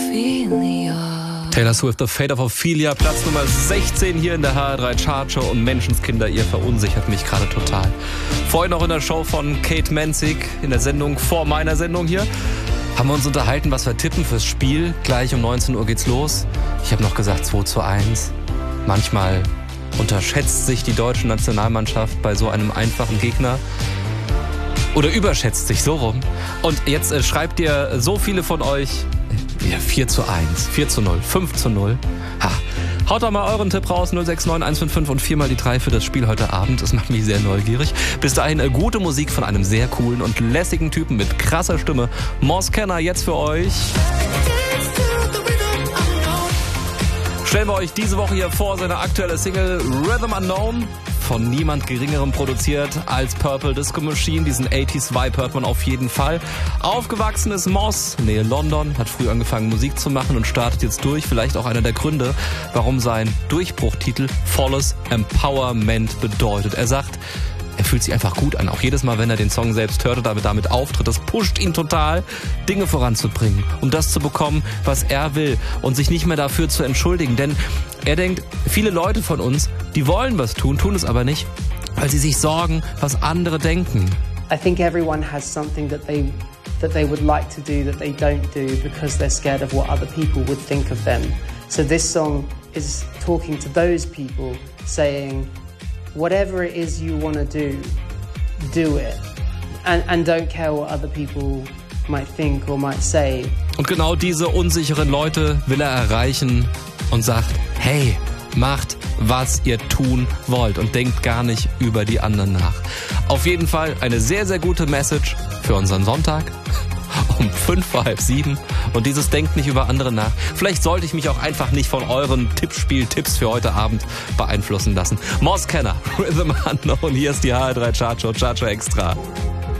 Taylor Swift, The Fate of Ophelia, Platz Nummer 16 hier in der HR3 Chartshow und Menschenskinder, ihr verunsichert mich gerade total. Vorhin noch in der Show von Kate Menzig, in der Sendung vor meiner Sendung hier, haben wir uns unterhalten, was wir tippen fürs Spiel. Gleich um 19 Uhr geht's los. Ich habe noch gesagt 2:1. Manchmal unterschätzt sich die deutsche Nationalmannschaft bei so einem einfachen Gegner. Oder überschätzt sich so rum. Und jetzt schreibt ihr so viele von euch, ja, 4:1, 4:0, 5:0. Ha. Haut doch mal euren Tipp raus, 069 155 und 4 mal die 3 für das Spiel heute Abend. Das macht mich sehr neugierig. Bis dahin gute Musik von einem sehr coolen und lässigen Typen mit krasser Stimme. Moss Kenner jetzt für euch. Stellen wir euch diese Woche hier vor seine aktuelle Single Rhythm Unknown. Von niemand Geringerem produziert als Purple Disco Machine. Diesen 80s-Vibe hört man auf jeden Fall. Aufgewachsen ist Moss, Nähe London, hat früh angefangen Musik zu machen und startet jetzt durch. Vielleicht auch einer der Gründe, warum sein Durchbruchtitel Volles Empowerment bedeutet. Er sagt, er fühlt sich einfach gut an. Auch jedes Mal, wenn er den Song selbst hört oder damit auftritt, das pusht ihn total, Dinge voranzubringen, um das zu bekommen, was er will und sich nicht mehr dafür zu entschuldigen. Denn er denkt, viele Leute von uns, die wollen was tun, tun es aber nicht, weil sie sich sorgen, was andere denken. I think everyone has something that they would like to do that they don't do because they're scared of what other people would think of them. So this song is talking to those people, saying, whatever it is you want to do it. And don't care what other people might think or might say. Und genau diese unsicheren Leute will er erreichen und sagt, hey, macht, was ihr tun wollt und denkt gar nicht über die anderen nach. Auf jeden Fall eine sehr, sehr gute Message für unseren Sonntag um 6:55. Und dieses Denkt nicht über andere nach. Vielleicht sollte ich mich auch einfach nicht von euren Tippspiel-Tipps für heute Abend beeinflussen lassen. Moss Kenner, Rhythm Unknown, hier ist die HR3 Chartshow, Chartshow Extra.